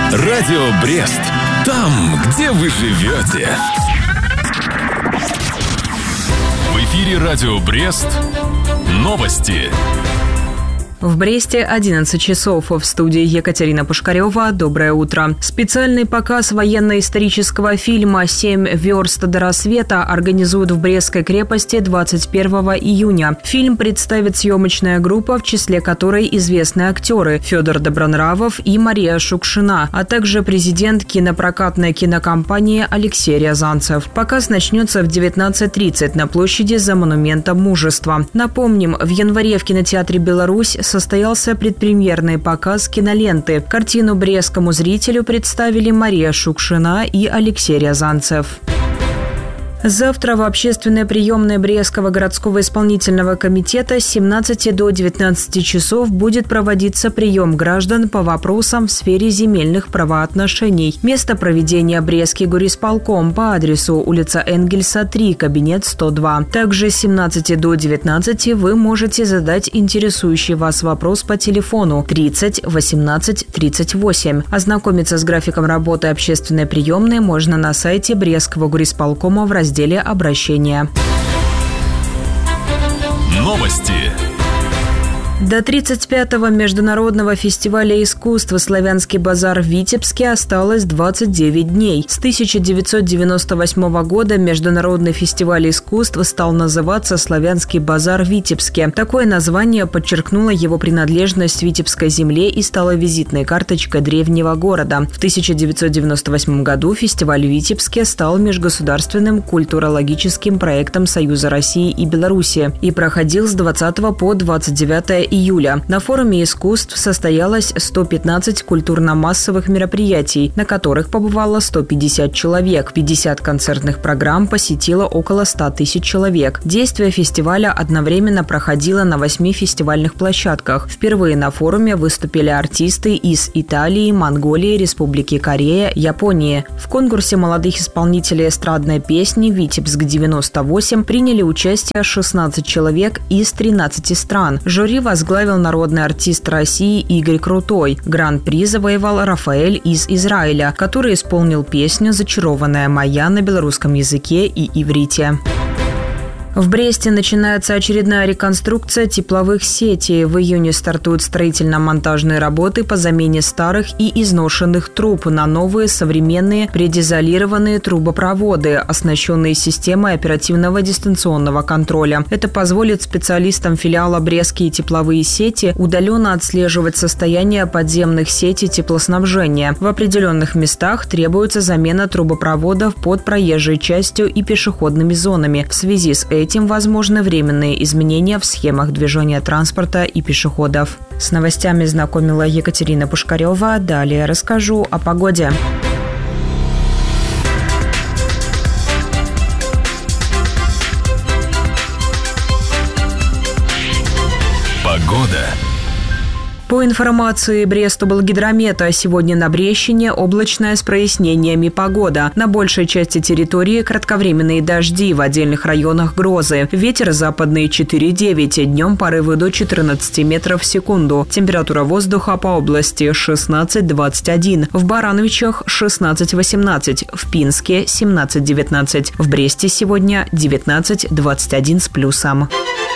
Радио Брест. Там, где вы живете. В эфире Радио Брест. Новости. В Бресте 11 часов. В студии Екатерина Пушкарева. Доброе утро. Специальный показ военно-исторического фильма «7 верст до рассвета» организуют в Брестской крепости 21 июня. Фильм представит съемочная группа, в числе которой известные актеры Федор Добронравов и Мария Шукшина, а также президент кинопрокатной кинокомпании Алексей Рязанцев. Показ начнется в 19:30 на площади за монументом Мужества. Напомним, в январе в кинотеатре «Беларусь» состоялся предпремьерный показ киноленты. Картину брестскому зрителю представили Мария Шукшина и Алексей Рязанцев. Завтра в общественной приемной Брестского городского исполнительного комитета с 17 до 19 часов будет проводиться прием граждан по вопросам в сфере земельных правоотношений. Место проведения – Брестский горисполком по адресу улица Энгельса, 3, кабинет 102. Также с 17 до 19 вы можете задать интересующий вас вопрос по телефону 30 18 38. Ознакомиться с графиком работы общественной приемной можно на сайте Брестского горисполкома в разделе «Обращения». Новости. До 35-го международного фестиваля искусства «Славянский базар» в Витебске осталось 29 дней. С 1998 года международный фестиваль искусства стал называться «Славянский базар в Витебске». Такое название подчеркнуло его принадлежность Витебской земле и стало визитной карточкой древнего города. В 1998 году фестиваль в Витебске стал межгосударственным культурологическим проектом Союза России и Беларуси и проходил с 20 по 29 июля. На форуме искусств состоялось 115 культурно-массовых мероприятий, на которых побывало 150 человек. 50 концертных программ посетило около 100 тысяч человек. Действие фестиваля одновременно проходило на 8 фестивальных площадках. Впервые на форуме выступили артисты из Италии, Монголии, Республики Корея, Японии. В конкурсе молодых исполнителей эстрадной песни «Витебск-98» приняли участие 16 человек из 13 стран. Жюри возглавил народный артист России Игорь Крутой. Гран-при завоевал Рафаэль из Израиля, который исполнил песню «Зачарованная моя» на белорусском языке и иврите. В Бресте начинается очередная реконструкция тепловых сетей. В июне стартуют строительно-монтажные работы по замене старых и изношенных труб на новые современные предизолированные трубопроводы, оснащенные системой оперативного дистанционного контроля. Это позволит специалистам филиала «Брестские тепловые сети» удаленно отслеживать состояние подземных сетей теплоснабжения. В определенных местах требуется замена трубопроводов под проезжей частью и пешеходными зонами. В связи с этим возможны временные изменения в схемах движения транспорта и пешеходов. С новостями знакомила Екатерина Пушкарева. Далее расскажу о погоде. Погода. По информации Брестоблгидромета, сегодня на Брещине облачная с прояснениями погода. На большей части территории кратковременные дожди, в отдельных районах грозы. Ветер западный 4,9, днем порывы до 14 метров в секунду. Температура воздуха по области 16-21, в Барановичах 16-18, в Пинске 17-19, в Бресте сегодня 19-21 с плюсом.